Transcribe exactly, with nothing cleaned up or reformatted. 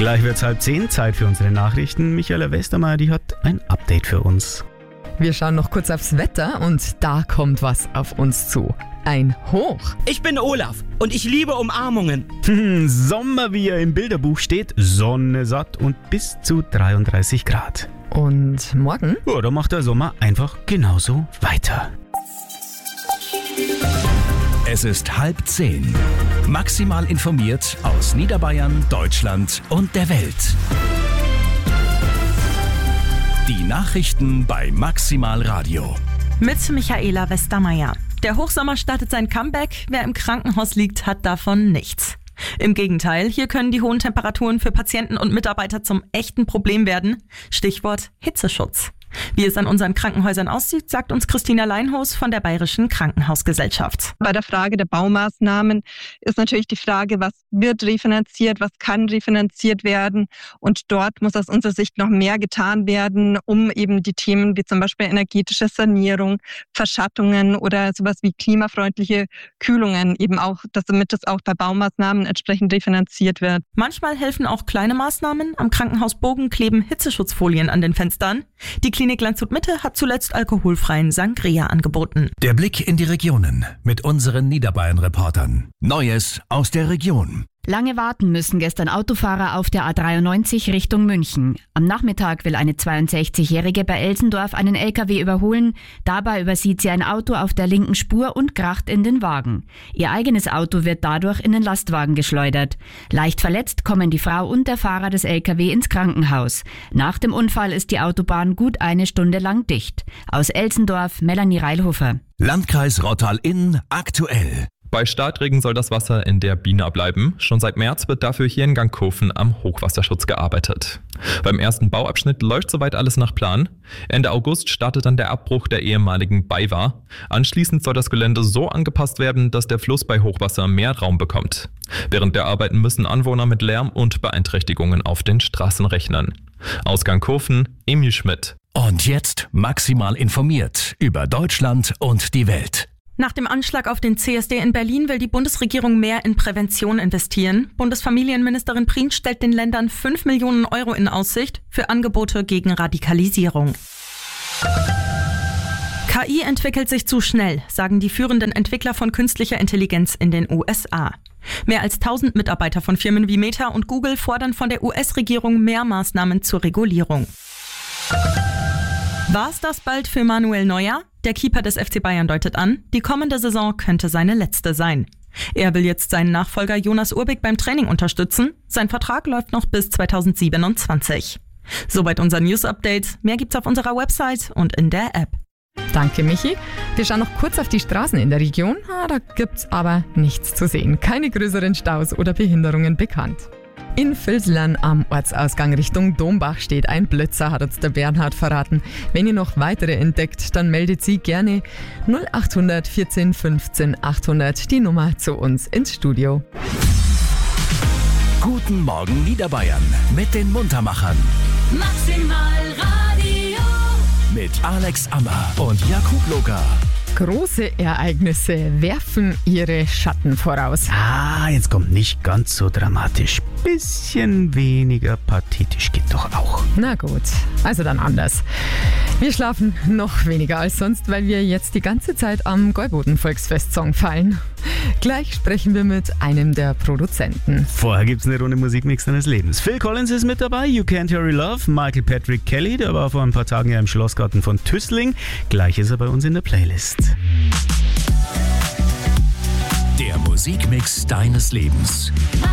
Gleich wird's halb zehn, Zeit für unsere Nachrichten. Michaela Westermeier, die hat ein Update für uns. Wir schauen noch kurz aufs Wetter und da kommt was auf uns zu. Ein Hoch. Ich bin Olaf und ich liebe Umarmungen. Hm, Sommer, wie er im Bilderbuch steht, Sonne satt und bis zu dreiunddreißig Grad. Und morgen? Ja, da macht der Sommer einfach genauso weiter. Es ist halb zehn. Maximal informiert aus Niederbayern, Deutschland und der Welt. Die Nachrichten bei Maximal Radio. Mit Michaela Westermeier. Der Hochsommer startet sein Comeback. Wer im Krankenhaus liegt, hat davon nichts. Im Gegenteil, hier können die hohen Temperaturen für Patienten und Mitarbeiter zum echten Problem werden. Stichwort Hitzeschutz. Wie es an unseren Krankenhäusern aussieht, sagt uns Christina Leinhos von der Bayerischen Krankenhausgesellschaft. Bei der Frage der Baumaßnahmen ist natürlich die Frage, was wird refinanziert, was kann refinanziert werden. Und dort muss aus unserer Sicht noch mehr getan werden, um eben die Themen wie zum Beispiel energetische Sanierung, Verschattungen oder sowas wie klimafreundliche Kühlungen eben auch, damit das auch bei Baumaßnahmen entsprechend refinanziert wird. Manchmal helfen auch kleine Maßnahmen. Am Krankenhaus Bogen kleben Hitzeschutzfolien an den Fenstern. Die Klinik Landshut-Mitte hat zuletzt alkoholfreien Sangria angeboten. Der Blick in die Regionen mit unseren Niederbayern-Reportern. Neues aus der Region. Lange warten müssen gestern Autofahrer auf der A dreiundneunzig Richtung München. Am Nachmittag will eine zweiundsechzigjährige bei Elsendorf einen L K W überholen. Dabei übersieht sie ein Auto auf der linken Spur und kracht in den Wagen. Ihr eigenes Auto wird dadurch in den Lastwagen geschleudert. Leicht verletzt kommen die Frau und der Fahrer des L K W ins Krankenhaus. Nach dem Unfall ist die Autobahn gut eine Stunde lang dicht. Aus Elsendorf, Melanie Reilhofer. Landkreis Rottal-Inn aktuell. Bei Starkregen soll das Wasser in der Bina bleiben. Schon seit März wird dafür hier in Gangkofen am Hochwasserschutz gearbeitet. Beim ersten Bauabschnitt läuft soweit alles nach Plan. Ende August startet dann der Abbruch der ehemaligen Beiwa. Anschließend soll das Gelände so angepasst werden, dass der Fluss bei Hochwasser mehr Raum bekommt. Während der Arbeiten müssen Anwohner mit Lärm und Beeinträchtigungen auf den Straßen rechnen. Aus Gangkofen, Emil Schmidt. Und jetzt maximal informiert über Deutschland und die Welt. Nach dem Anschlag auf den C S D in Berlin will die Bundesregierung mehr in Prävention investieren. Bundesfamilienministerin Prien stellt den Ländern fünf Millionen Euro in Aussicht für Angebote gegen Radikalisierung. K I entwickelt sich zu schnell, sagen die führenden Entwickler von künstlicher Intelligenz in den U S A. Mehr als tausend Mitarbeiter von Firmen wie Meta und Google fordern von der U S-Regierung mehr Maßnahmen zur Regulierung. War's das bald für Manuel Neuer? Der Keeper des F C Bayern deutet an, die kommende Saison könnte seine letzte sein. Er will jetzt seinen Nachfolger Jonas Urbig beim Training unterstützen. Sein Vertrag läuft noch bis zweitausendsiebenundzwanzig. Soweit unser News-Update. Mehr gibt's auf unserer Website und in der App. Danke, Michi. Wir schauen noch kurz auf die Straßen in der Region. Ah, da gibt's aber nichts zu sehen. Keine größeren Staus oder Behinderungen bekannt. In Vilslern am Ortsausgang Richtung Dombach steht ein Blitzer, hat uns der Bernhard verraten. Wenn ihr noch weitere entdeckt, dann meldet sie gerne null achthundert vierzehn fünfzehn achthundert, die Nummer zu uns ins Studio. Guten Morgen Niederbayern mit den Muntermachern. Maximal Radio. Mit Alex Ammer und Jakub Loka. Große Ereignisse werfen ihre Schatten voraus. Ah, jetzt kommt nicht ganz so dramatisch. Bisschen weniger pathetisch geht doch auch. Na gut, also dann anders. Wir schlafen noch weniger als sonst, weil wir jetzt die ganze Zeit am Gäuboden-Volksfest-Song fallen. Gleich sprechen wir mit einem der Produzenten. Vorher gibt's eine Runde Musikmix deines Lebens. Phil Collins ist mit dabei, You Can't Hurry Love. Michael Patrick Kelly, der war vor ein paar Tagen ja im Schlossgarten von Tüßling. Gleich ist er bei uns in der Playlist. Der Musikmix deines Lebens.